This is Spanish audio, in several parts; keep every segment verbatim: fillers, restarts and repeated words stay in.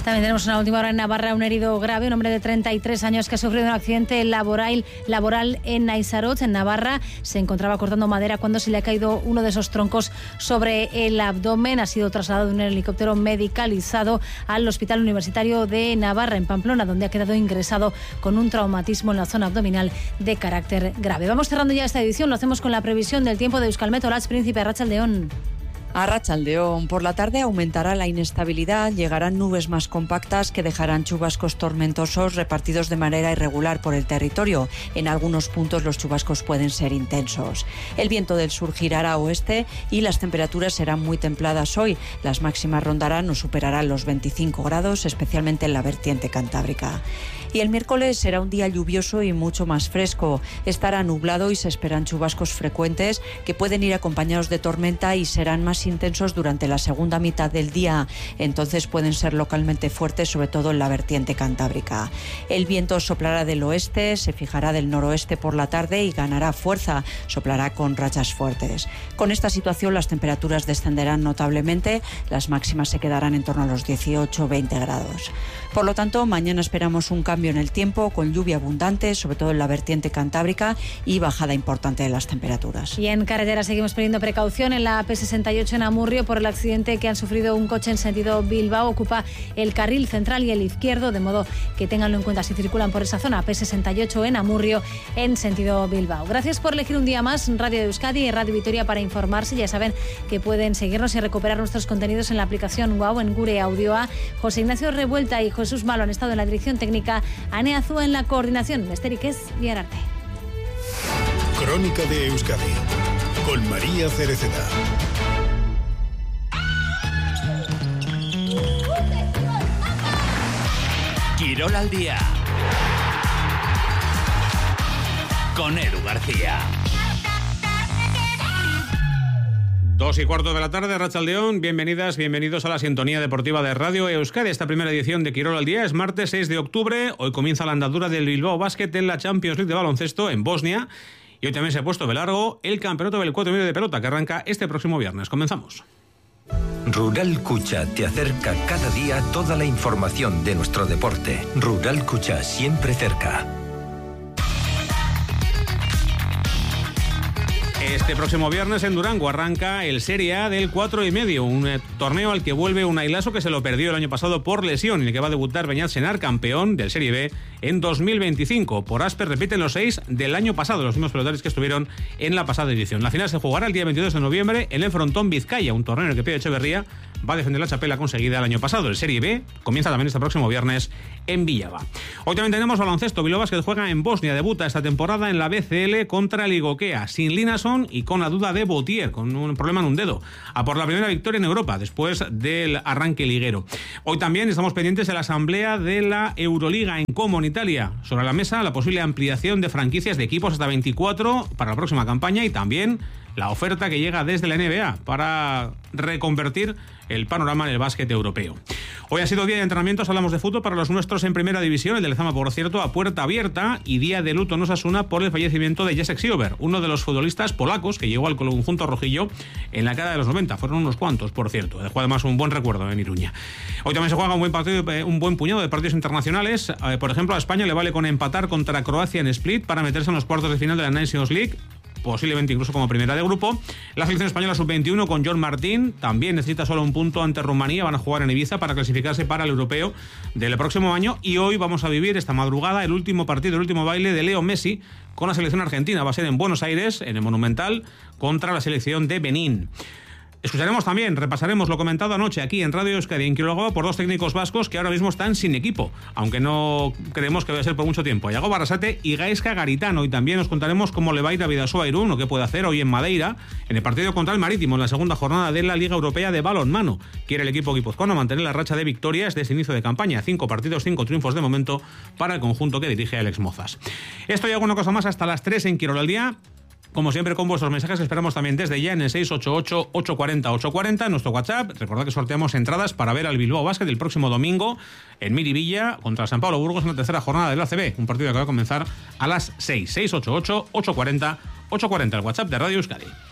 También tenemos una última hora en Navarra, un herido grave, un hombre de treinta y tres años que ha sufrido un accidente laboral, laboral en Aizarotz, en Navarra. Se encontraba cortando madera cuando se le ha caído uno de esos troncos sobre el abdomen. Ha sido trasladado en un helicóptero medicalizado al Hospital Universitario de Navarra, en Pamplona, donde ha quedado ingresado con un traumatismo en la zona abdominal de carácter grave. Vamos cerrando ya esta edición, lo hacemos con la previsión del tiempo de Euskalmet. Olatz Príncipe, Arratsaldeon. Arratsaldeon. Por la tarde aumentará la inestabilidad, llegarán nubes más compactas que dejarán chubascos tormentosos repartidos de manera irregular por el territorio. En algunos puntos los chubascos pueden ser intensos. El viento del sur girará a oeste y las temperaturas serán muy templadas hoy. Las máximas rondarán o superarán los veinticinco grados, especialmente en la vertiente cantábrica. Y el miércoles será un día lluvioso y mucho más fresco. Estará nublado y se esperan chubascos frecuentes que pueden ir acompañados de tormenta y serán más intensos durante la segunda mitad del día. Entonces pueden ser localmente fuertes, sobre todo en la vertiente cantábrica. El viento soplará del oeste, se fijará del noroeste por la tarde y ganará fuerza. Soplará con rachas fuertes. Con esta situación las temperaturas descenderán notablemente. Las máximas se quedarán en torno a los dieciocho a veinte grados. Por lo tanto, mañana esperamos un cambio en el tiempo, con lluvia abundante, sobre todo en la vertiente cantábrica, y bajada importante de las temperaturas. Y en carretera seguimos pidiendo precaución en la P sesenta y ocho en Amurrio por el accidente que han sufrido un coche en sentido Bilbao. Ocupa el carril central y el izquierdo, de modo que ténganlo en cuenta si circulan por esa zona. P sesenta y ocho en Amurrio en sentido Bilbao. Gracias por elegir un día más Radio de Euskadi y Radio Vitoria para informarse. Ya saben que pueden seguirnos y recuperar nuestros contenidos en la aplicación Wow, en Gure Audioa. José Ignacio Revuelta y Jesús Malo han estado en la dirección técnica, Ane Azúa en la coordinación. Besterik ez, bihar arte. Crónica de Euskadi con María Cereceda. Quirol al día con Edu García. Dos y cuarto de la tarde, Arratsaldeon, bienvenidas, bienvenidos a la sintonía deportiva de Radio Euskadi. Esta primera edición de Quirol al día es martes seis de octubre. Hoy comienza la andadura del Bilbao Basket en la Champions League de baloncesto en Bosnia. Y hoy también se ha puesto de largo el campeonato del cuatro y medio de pelota que arranca este próximo viernes. Comenzamos. Rural Kucha te acerca cada día toda la información de nuestro deporte. Rural Kucha, siempre cerca. Este próximo viernes en Durango arranca el Serie A del cuatro y medio, un eh, torneo al que vuelve un Ailaso que se lo perdió el año pasado por lesión y en el que va a debutar Beñat Senar, campeón del Serie B en dos mil veinticinco. Por Asper repiten los seis del año pasado, los mismos pelotaris que estuvieron en la pasada edición. La final se jugará el día veintidós de noviembre en el Frontón Vizcaya, un torneo en el que Pío Echeverría va a defender la chapela conseguida el año pasado. El Serie B comienza también este próximo viernes en Villava. Hoy también tenemos baloncesto. Bilbao Basket juega en Bosnia, debuta esta temporada en la B C L contra Ligokea, sin Linason y con la duda de Boutier, con un problema en un dedo, a por la primera victoria en Europa después del arranque liguero. Hoy también estamos pendientes de la asamblea de la Euroliga en Como, en Italia. Sobre la mesa la posible ampliación de franquicias de equipos hasta veinticuatro para la próxima campaña y también la oferta que llega desde la N B A para reconvertir el panorama en el básquet europeo. Hoy ha sido día de entrenamientos, hablamos de fútbol para los nuestros en primera división, el de Lezama, por cierto, a puerta abierta, y día de luto en Osasuna por el fallecimiento de Jacek Sieber, uno de los futbolistas polacos que llegó al conjunto rojillo en la década de los noventa. Fueron unos cuantos, por cierto. Dejó además un buen recuerdo en Iruña. Hoy también se juega un buen partido, un buen puñado de partidos internacionales. Eh, por ejemplo, a España le vale con empatar contra Croacia en Split para meterse en los cuartos de final de la Nations League, posiblemente incluso como primera de grupo. La selección española sub veintiuno con John Martín también necesita solo un punto ante Rumanía. Van a jugar en Ibiza para clasificarse para el europeo del próximo año. Y hoy vamos a vivir esta madrugada el último partido, el último baile de Leo Messi con la selección argentina. Va a ser en Buenos Aires, en el Monumental, contra la selección de Benín. Escucharemos también, repasaremos lo comentado anoche aquí en Radio Euskadi en Quirolgo por dos técnicos vascos que ahora mismo están sin equipo, aunque no creemos que vaya a ser por mucho tiempo. Yago Barrasate y Gaizka Garitano. Y también nos contaremos cómo le va a ir a Bidasoa Irún, lo que puede hacer hoy en Madeira en el partido contra el Marítimo en la segunda jornada de la Liga Europea de Balonmano. Quiere el equipo guipuzcoano mantener la racha de victorias desde inicio de campaña. Cinco partidos, cinco triunfos de momento para el conjunto que dirige Alex Mozas. Esto y alguna cosa más hasta las tres en Quirol al día. Como siempre, con vuestros mensajes, esperamos también desde ya en el seis ocho ocho, ocho cuatro cero, ocho cuatro cero, nuestro WhatsApp. Recordad que sorteamos entradas para ver al Bilbao Basket el próximo domingo en Miribilla contra San Pablo Burgos en la tercera jornada del A C B. Un partido que va a comenzar a las seis. seis ocho ocho, ocho cuatro cero, ocho cuatro cero, el WhatsApp de Radio Euskadi.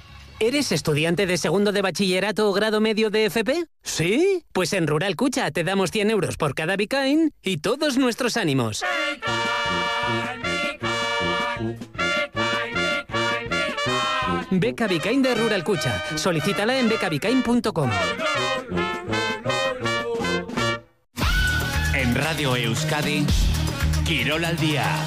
¿Eres estudiante de segundo de bachillerato o grado medio de F P? ¿Sí? Pues en Rural Cucha te damos cien euros por cada Bicain y todos nuestros ánimos. Beca Bicain de Rural Cucha. Solicítala en beca bicain punto com. En Radio Euskadi, Quirol al día.